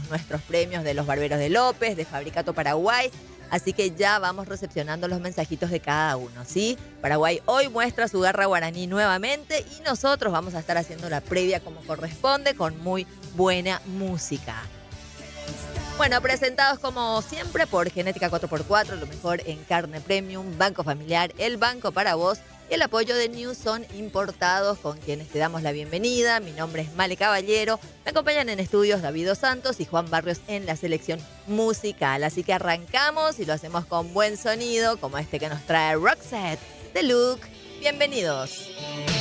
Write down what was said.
nuestros premios de los Barberos de López, de Fabricato Paraguay. Así que ya vamos recepcionando los mensajitos de cada uno, ¿sí? Paraguay hoy muestra su garra guaraní nuevamente y nosotros vamos a estar haciendo la previa como corresponde con muy buena música. Bueno, presentados como siempre por Genética 4x4, lo mejor en carne premium, Banco Familiar, el banco para vos y el apoyo de Newson Importados, con quienes te damos la bienvenida. Mi nombre es Male Caballero, me acompañan en estudios David Dos Santos y Juan Barrios en la selección musical. Así que arrancamos y lo hacemos con buen sonido, como este que nos trae Roxette de Luke. Bienvenidos.